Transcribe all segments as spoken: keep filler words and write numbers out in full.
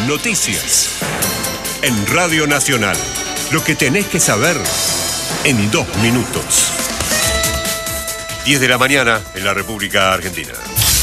Noticias. En Radio Nacional. Lo que tenés que saber en dos minutos. diez de la mañana en la República Argentina.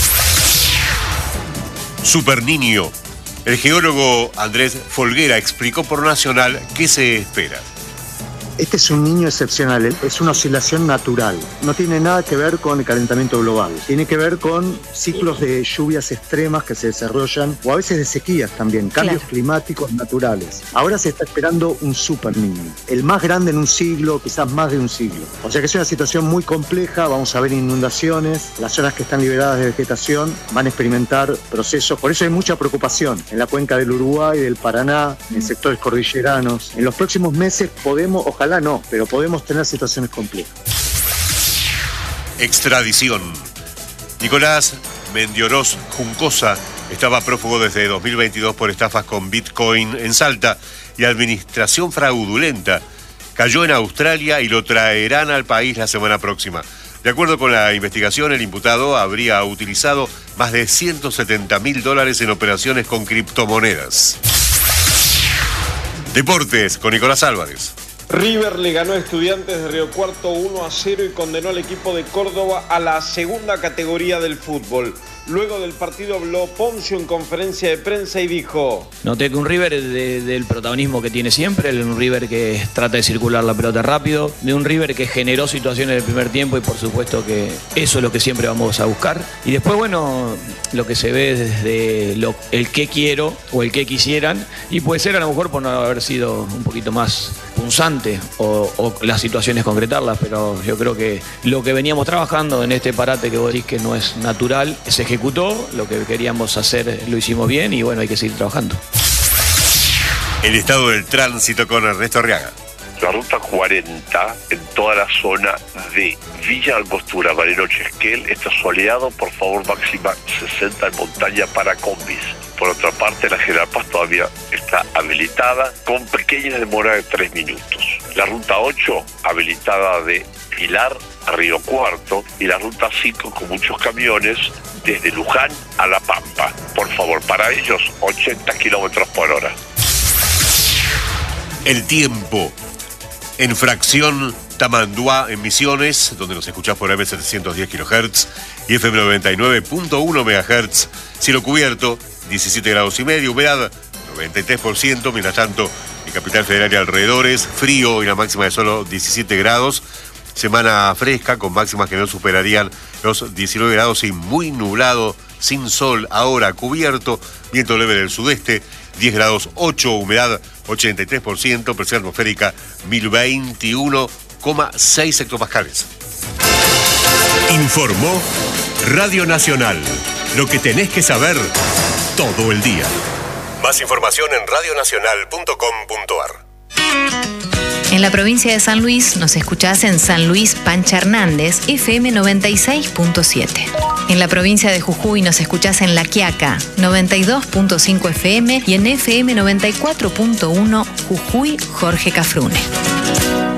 Super Niño. El geólogo Andrés Folguera explicó por Nacional qué se espera. Este es un niño excepcional, es una oscilación natural. No tiene nada que ver con el calentamiento global. Tiene que ver con ciclos de lluvias extremas que se desarrollan, o a veces de sequías también, cambios claro. climáticos naturales. Ahora se está esperando un super niño, el más grande en un siglo, quizás más de un siglo. O sea que es una situación muy compleja, vamos a ver inundaciones, las zonas que están liberadas de vegetación van a experimentar procesos, por eso hay mucha preocupación en la cuenca del Uruguay, del Paraná, en sectores cordilleranos. En los próximos meses podemos, ojalá no, pero podemos tener situaciones complejas. Extradición. Nicolás Mendioros Juncosa estaba prófugo desde dos mil veintidós por estafas con Bitcoin en Salta y administración fraudulenta. Cayó en Australia y lo traerán al país la semana próxima. De acuerdo con la investigación, el imputado habría utilizado más de ciento setenta mil dólares en operaciones con criptomonedas. Deportes con Nicolás Álvarez. River le ganó a Estudiantes de Río Cuarto uno a cero y condenó al equipo de Córdoba a la segunda categoría del fútbol. Luego del partido habló Poncio en conferencia de prensa y dijo: noté que un River de, del protagonismo que tiene siempre, un River que trata de circular la pelota rápido, de un River que generó situaciones del primer tiempo y por supuesto que eso es lo que siempre vamos a buscar. Y después, bueno, lo que se ve desde lo, el que quiero o el que quisieran, y puede ser a lo mejor por no haber sido un poquito más punzante o, o las situaciones concretarlas, pero yo creo que lo que veníamos trabajando en este parate que vos decís que no es natural, se ejecutó, lo que queríamos hacer lo hicimos bien y bueno, hay que seguir trabajando. El estado del tránsito con Ernesto Arriaga. La ruta cuarenta en toda la zona de Villa Angostura, Bariloche, Esquel, está soleado, por favor máxima sesenta en montaña para combis. Por otra parte, la General Paz todavía está habilitada con pequeñas demoras de tres minutos. La ruta ocho, habilitada de Pilar a Río Cuarto, y la ruta cinco con muchos camiones desde Luján a La Pampa. Por favor, para ellos, ochenta kilómetros por hora. El tiempo. En fracción Tamanduá en Misiones, donde nos escuchás por M setecientos diez kilohertz y F M noventa y nueve punto uno megahertz. Cielo cubierto, diecisiete grados y medio, humedad noventa y tres por ciento. Mientras tanto, en Capital Federal y alrededores, frío y la máxima de solo diecisiete grados. Semana fresca con máximas que no superarían los diecinueve grados y muy nublado, sin sol, ahora cubierto, viento leve del sudeste, diez grados ocho, humedad ochenta y tres por ciento, presión atmosférica mil veintiuno coma seis hectopascales. Informó Radio Nacional. Lo que tenés que saber todo el día. Más información en radio nacional punto com punto a r. En la provincia de San Luis nos escuchás en San Luis Pancha Hernández, F M noventa y seis punto siete. En la provincia de Jujuy nos escuchás en La Quiaca, noventa y dos punto cinco F M y en F M noventa y cuatro punto uno Jujuy Jorge Cafrune.